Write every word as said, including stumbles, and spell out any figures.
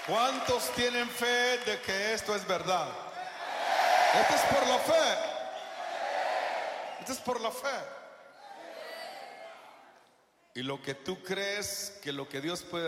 ¿Cuántos tienen fe de que esto es verdad? Esto es por la fe. Esto es por la fe. Y lo que tú crees que lo que Dios puede